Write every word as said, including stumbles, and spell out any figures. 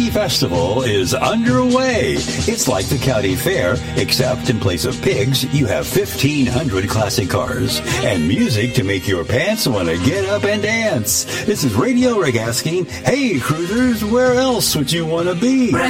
County Festival is underway. It's like the county fair, except in place of pigs, you have fifteen hundred classic cars and music to make your pants want to get up and dance. This is Radio Rick asking, hey, cruisers, where else would you want to be?